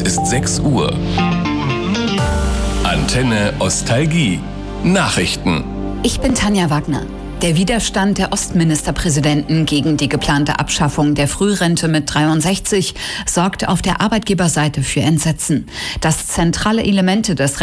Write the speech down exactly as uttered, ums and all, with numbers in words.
ist sechs Uhr. Antenne Ostalgie. Nachrichten. Ich bin Tanja Wagner. Der Widerstand der Ostministerpräsidenten gegen die geplante Abschaffung der Frührente mit dreiundsechzig sorgt auf der Arbeitgeberseite für Entsetzen. Dass zentrale Elemente des